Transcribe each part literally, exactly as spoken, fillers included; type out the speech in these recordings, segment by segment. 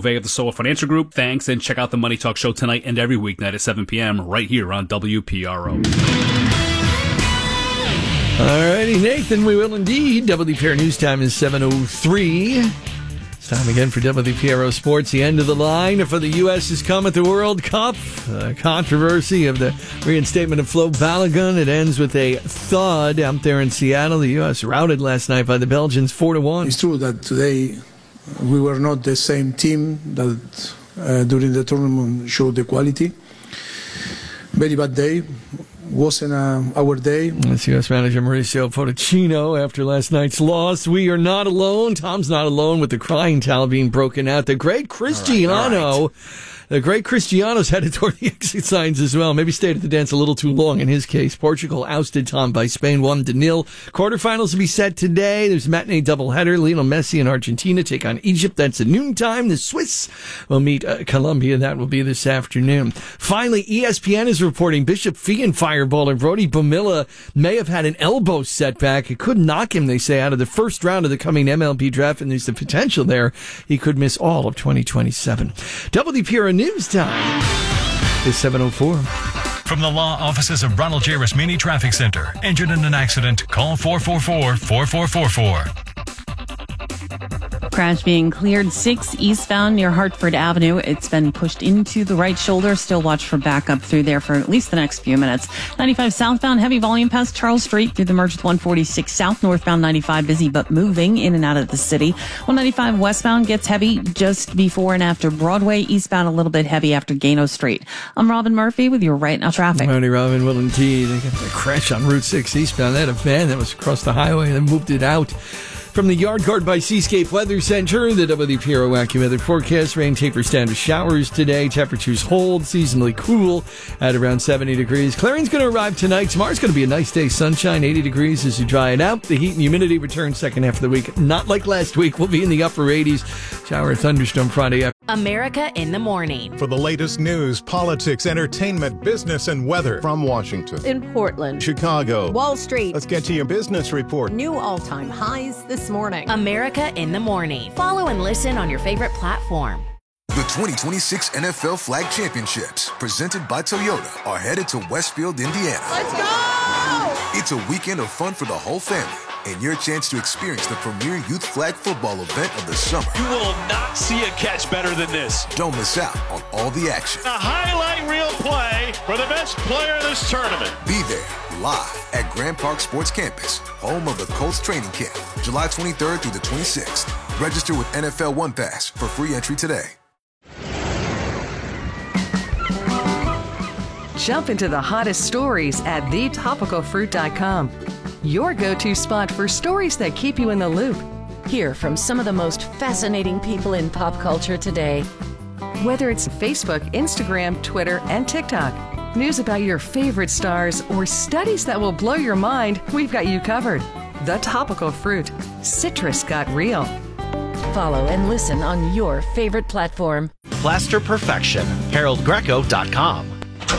Bovea of the Soa Financial Group. Thanks, and check out the Money Talk Show tonight and every weeknight at seven p.m. right here on W P R O. All righty, Nathan, we will indeed. W P R News Time is seven oh three. It's time again for W P R O Sports. The end of the line for the U S has come at the World Cup. Uh, controversy of the reinstatement of Flo Balogun. It ends with a thud out there in Seattle. The U S routed last night by the Belgians four to one. It's true that today we were not the same team that uh, during the tournament showed the quality. Very bad day. Wasn't uh, our day. That's U S manager Mauricio Pochettino after last night's loss. We are not alone. Tom's not alone with the crying towel being broken out. The great Cristiano. All right, all right. The great Cristiano's headed toward the exit signs as well. Maybe stayed at the dance a little too long in his case. Portugal ousted Tom by Spain one to nil. Quarterfinals will be set today. There's a matinee doubleheader. Lionel Messi and Argentina take on Egypt. That's at noontime. The Swiss will meet uh, Colombia. That will be this afternoon. Finally, E S P N is reporting Bishop Fee fireballer Brody Bumilla may have had an elbow setback. It could knock him, they say, out of the first round of the coming M L B draft, and there's the potential there he could miss all of twenty twenty-seven. W P R News Time is seven oh four. From the law offices of Ronald J. Rasmini Traffic Center. Injured in an accident? Call four four four, four four four four. Crash being cleared six eastbound near Hartford Avenue. It's been pushed into the right shoulder. Still watch for backup through there for at least the next few minutes. ninety-five southbound, heavy volume past Charles Street through the merge with one forty-six south. Northbound ninety-five busy but moving in and out of the city. one ninety-five westbound gets heavy just before and after Broadway. Eastbound a little bit heavy after Gano Street. I'm Robin Murphy with your Right Now traffic. Howdy, Robin. Well, indeed. They got the crash on Route six eastbound. They had a van that was across the highway and then moved it out. From the Yard Guard by Seascape Weather Center, the W P R O AccuWeather forecast. Rain tapers down to showers today. Temperatures hold seasonally cool at around seventy degrees. Clearing's going to arrive tonight. Tomorrow's going to be a nice day. Sunshine, eighty degrees as you dry it out. The heat and humidity return second half of the week. Not like last week. We'll be in the upper eighties. Shower and thunderstorm Friday afternoon. America in the Morning. For the latest news, politics, entertainment, business, and weather. From Washington, in Portland, Chicago, Wall Street. Let's get to your business report. New all-time highs this morning. America in the Morning. Follow and listen on your favorite platform. The twenty twenty-six N F L Flag Championships, presented by Toyota, are headed to Westfield, Indiana. Let's go! It's a weekend of fun for the whole family, and your chance to experience the premier youth flag football event of the summer. You will not see a catch better than this. Don't miss out on all the action. A highlight reel play for the best player of this tournament. Be there live at Grand Park Sports Campus, home of the Colts training camp, July twenty-third through the twenty-sixth. Register with N F L One Pass for free entry today. Jump into the hottest stories at the topical fruit dot com. Your go-to spot for stories that keep you in the loop. Hear from some of the most fascinating people in pop culture today. Whether it's Facebook, Instagram, Twitter, and TikTok, news about your favorite stars, or studies that will blow your mind, we've got you covered. The Topical Fruit. Citrus got real. Follow and listen on your favorite platform. Plaster Perfection. Harold Greco dot com.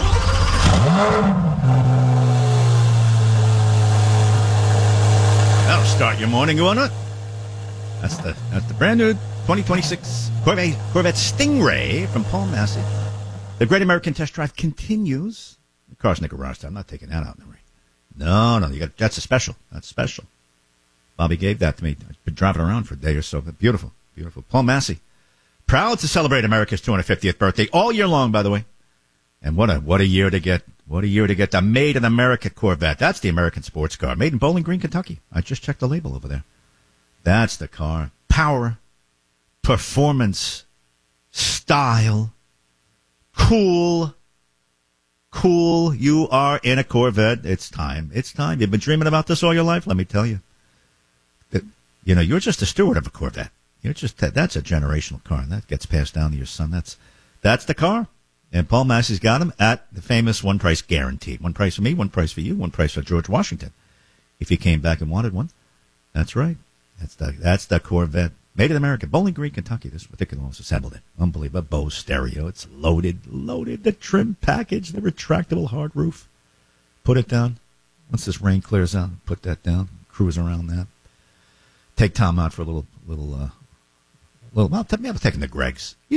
That'll start your morning, won't it? That's the that's the brand new twenty twenty-six Corvette, Corvette Stingray from Paul Massey. The Great American Test Drive continues. The car's in the garage. I'm not taking that out in the rain. No, no, you got that's a special. That's special. Bobby gave that to me. I've been driving around for a day or so. But beautiful, beautiful. Paul Massey, proud to celebrate America's two hundred fiftieth birthday all year long, by the way. And what a what a year to get what a year to get the Made in America Corvette. That's the American sports car, made in Bowling Green, Kentucky. I just checked the label over there. That's the car. Power, performance, style, cool, cool. You are in a Corvette. It's time. It's time. You've been dreaming about this all your life. Let me tell you. That, you know, you're just a steward of a Corvette. You're just that's a generational car, and that gets passed down to your son. That's that's the car. And Paul Massey's got him at the famous one price guaranteed. One price for me, one price for you, one price for George Washington. If he came back and wanted one, that's right. That's the that's the Corvette. Made in America, Bowling Green, Kentucky. This particular one was assembled in. Unbelievable. Bose stereo. It's loaded, loaded. The trim package, the retractable hard roof. Put it down. Once this rain clears out, put that down. Cruise around that. Take Tom out for a little, little, uh, little. Well, maybe I'm taking the Gregs.